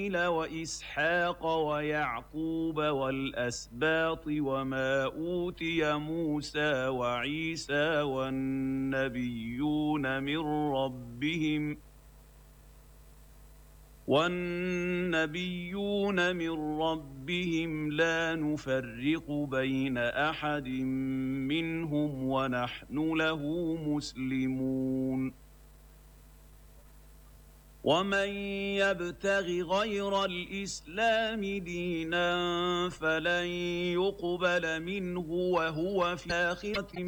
وإسماعيل وإسحاق ويعقوب والأسباط وما أوتي موسى وعيسى والنبيون من ربهم لا نفرق بين أحد منهم ونحن له مسلمون. ومن يبتغ غير الإسلام دينا فلن يقبل منه وهو في الآخرة